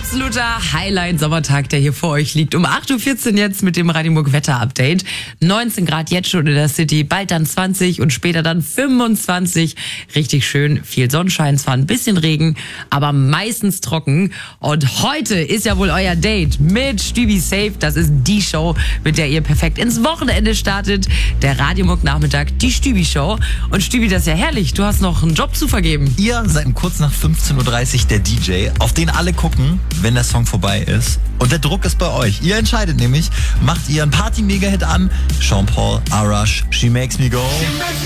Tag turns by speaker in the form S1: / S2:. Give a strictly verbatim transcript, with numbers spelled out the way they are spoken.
S1: absoluter Highlight-Sommertag, der hier vor euch liegt. Um acht Uhr vierzehn jetzt mit dem Radimog-Wetter-Update. neunzehn Grad jetzt schon in der City, bald dann zwanzig und später dann fünfundzwanzig. Richtig schön, viel Sonnenschein, zwar ein bisschen Regen, aber meistens trocken. Und heute ist ja wohl euer Date mit Stübi Safe. Das ist die Show, mit der ihr perfekt ins Wochenende startet. Der Radimog-Nachmittag, die Stübi-Show. Und Stübi, das ist ja herrlich. Du hast noch einen Job zu vergeben.
S2: Ihr seid kurz nach fünfzehn Uhr dreißig der D J, auf den alle gucken, wenn der Song vorbei ist. Und der Druck ist bei euch. Ihr entscheidet nämlich, macht ihr einen Party-Mega-Hit an? Sean Paul, Arash, She Makes Me Go.